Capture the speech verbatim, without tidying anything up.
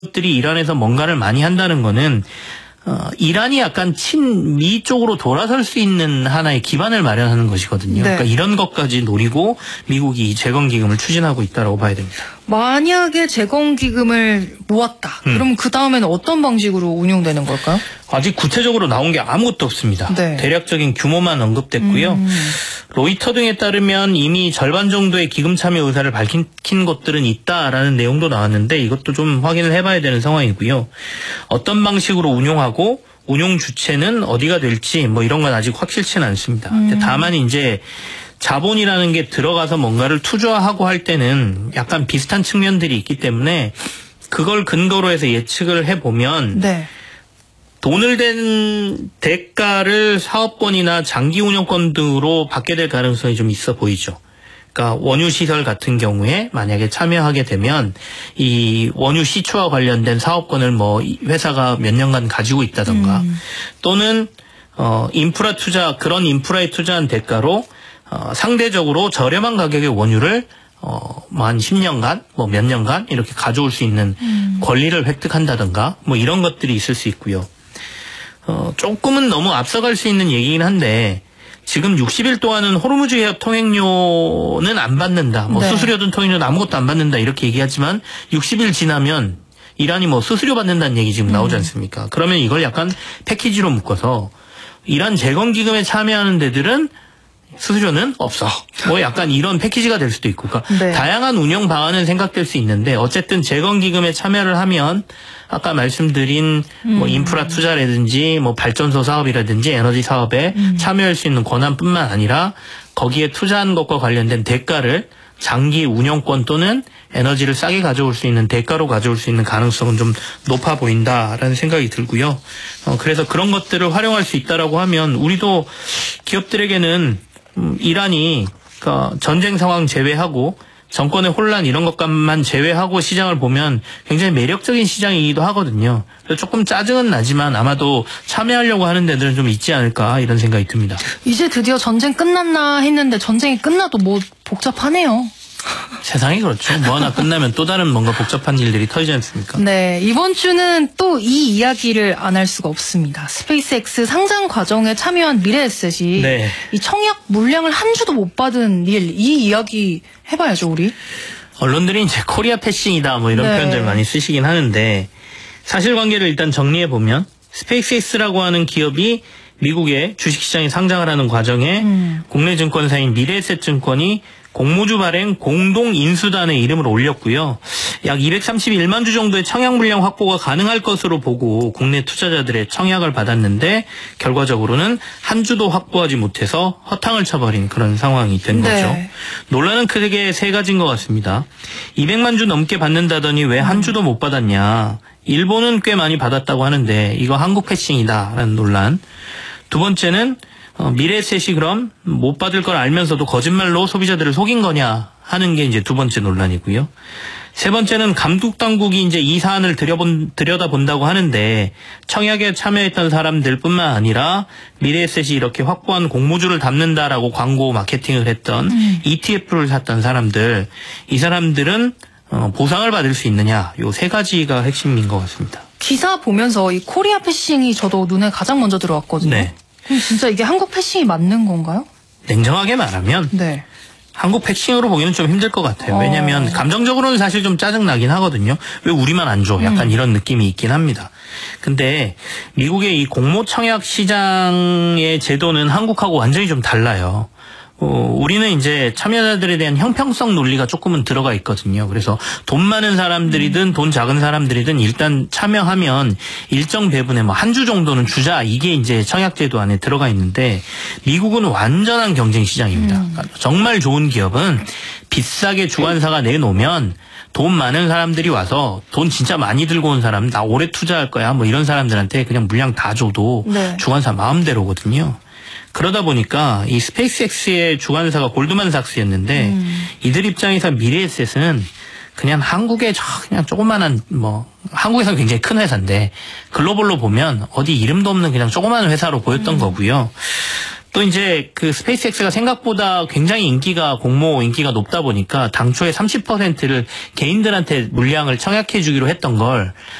들이 이란에서 뭔가를 많이 한다는 거는 어, 이란이 약간 친미 쪽으로 돌아설 수 있는 하나의 기반을 마련하는 것이거든요. 네. 그러니까 이런 것까지 노리고 미국이 이 재건기금을 추진하고 있다고 봐야 됩니다. 만약에 재건기금을 모았다. 음. 그러면 그 다음에는 어떤 방식으로 운용되는 걸까요? 아직 구체적으로 나온 게 아무것도 없습니다. 네. 대략적인 규모만 언급됐고요. 음. 로이터 등에 따르면 이미 절반 정도의 기금 참여 의사를 밝힌 곳들은 있다라는 내용도 나왔는데 이것도 좀 확인을 해봐야 되는 상황이고요. 어떤 방식으로 운용하고 운용 주체는 어디가 될지 뭐 이런 건 아직 확실치는 않습니다. 음. 다만 이제 자본이라는 게 들어가서 뭔가를 투자하고 할 때는 약간 비슷한 측면들이 있기 때문에 그걸 근거로 해서 예측을 해보면 네. 돈을 댄 대가를 사업권이나 장기 운영권 등으로 받게 될 가능성이 좀 있어 보이죠. 그러니까 원유시설 같은 경우에 만약에 참여하게 되면 이 원유 시추와 관련된 사업권을 뭐 회사가 몇 년간 가지고 있다던가 음. 또는 어 인프라 투자 그런 인프라에 투자한 대가로 어 상대적으로 저렴한 가격의 원유를 어, 뭐 한 십 년간, 뭐 몇 년간 이렇게 가져올 수 있는 음. 권리를 획득한다던가 뭐 이런 것들이 있을 수 있고요. 어, 조금은 너무 앞서갈 수 있는 얘기긴 한데 지금 육십 일 동안은 호르무즈 해협 통행료는 안 받는다. 뭐 네. 수수료든 통행료든 아무것도 안 받는다 이렇게 얘기하지만 육십 일 지나면 이란이 뭐 수수료 받는다는 얘기 지금 나오지 않습니까? 그러면 이걸 약간 패키지로 묶어서 이란 재건기금에 참여하는 데들은 수수료는 없어. 뭐 약간 이런 패키지가 될 수도 있고. 그러니까 네. 다양한 운영 방안은 생각될 수 있는데 어쨌든 재건기금에 참여를 하면 아까 말씀드린 음. 뭐 인프라 투자라든지 뭐 발전소 사업이라든지 에너지 사업에 음. 참여할 수 있는 권한뿐만 아니라 거기에 투자한 것과 관련된 대가를 장기 운영권 또는 에너지를 싸게 가져올 수 있는 대가로 가져올 수 있는 가능성은 좀 높아 보인다라는 생각이 들고요. 어, 그래서 그런 것들을 활용할 수 있다라고 하면 우리도 기업들에게는 음, 이란이 그러니까 전쟁 상황 제외하고 정권의 혼란 이런 것만 제외하고 시장을 보면 굉장히 매력적인 시장이기도 하거든요. 그래서 조금 짜증은 나지만 아마도 참여하려고 하는 데들은 좀 있지 않을까 이런 생각이 듭니다. 이제 드디어 전쟁 끝났나 했는데 전쟁이 끝나도 뭐 복잡하네요. 세상이 그렇죠. 뭐 하나 끝나면 또 다른 뭔가 복잡한 일들이 터지지 않습니까? 네, 이번 주는 또 이 이야기를 안 할 수가 없습니다. 스페이스X 상장 과정에 참여한 미래에셋이 네. 이 청약 물량을 한 주도 못 받은 일, 이 이야기 해봐야죠, 우리. 언론들이 이제 코리아 패싱이다 뭐 이런 네. 표현들 많이 쓰시긴 하는데 사실관계를 일단 정리해보면 스페이스X라고 하는 기업이 미국의 주식시장에 상장을 하는 과정에 음. 국내 증권사인 미래에셋 증권이 공모주 발행 공동 인수단의 이름을 올렸고요. 약 이백삼십일만 주 정도의 청약 물량 확보가 가능할 것으로 보고 국내 투자자들의 청약을 받았는데 결과적으로는 한 주도 확보하지 못해서 허탕을 쳐버린 그런 상황이 된 거죠. 네. 논란은 크게 세 가지인 것 같습니다. 이백만 주 넘게 받는다더니 왜 한 주도 못 받았냐. 일본은 꽤 많이 받았다고 하는데 이거 한국 패싱이다라는 논란. 두 번째는 어, 미래에셋이 그럼 못 받을 걸 알면서도 거짓말로 소비자들을 속인 거냐 하는 게 이제 두 번째 논란이고요. 세 번째는 감독 당국이 이제 이 사안을 들여본, 들여다본다고 하는데 청약에 참여했던 사람들뿐만 아니라 미래에셋이 이렇게 확보한 공모주를 담는다라고 광고 마케팅을 했던 음. 이티에프를 샀던 사람들, 이 사람들은 어, 보상을 받을 수 있느냐, 요 세 가지가 핵심인 것 같습니다. 기사 보면서 이 코리아 패싱이 저도 눈에 가장 먼저 들어왔거든요. 네. 그럼 진짜 이게 한국 패싱이 맞는 건가요? 냉정하게 말하면 네. 한국 패싱으로 보기는 좀 힘들 것 같아요. 왜냐하면 어... 감정적으로는 사실 좀 짜증나긴 하거든요. 왜 우리만 안 줘? 약간 음. 이런 느낌이 있긴 합니다. 근데 미국의 이 공모 청약 시장의 제도는 한국하고 완전히 좀 달라요. 어, 우리는 이제 참여자들에 대한 형평성 논리가 조금은 들어가 있거든요. 그래서 돈 많은 사람들이든 음. 돈 작은 사람들이든 일단 참여하면 일정 배분에 뭐 한 주 정도는 주자, 이게 이제 청약제도 안에 들어가 있는데 미국은 완전한 경쟁 시장입니다. 음. 그러니까 정말 좋은 기업은 비싸게 주관사가 내놓으면 돈 많은 사람들이 와서 돈 진짜 많이 들고 온 사람, 나 오래 투자할 거야 뭐 이런 사람들한테 그냥 물량 다 줘도 네. 주관사 마음대로거든요. 그러다 보니까 이 스페이스X의 주관사가 골드만삭스였는데 음. 이들 입장에서 미래에셋은 그냥 한국의 저 그냥 조그만한 뭐 한국에서는 굉장히 큰 회사인데 글로벌로 보면 어디 이름도 없는 그냥 조그마한 회사로 보였던 음. 거고요. 또 이제 그 스페이스X가 생각보다 굉장히 인기가 공모 인기가 높다 보니까 당초에 삼십 퍼센트를 개인들한테 물량을 청약해 주기로 했던 걸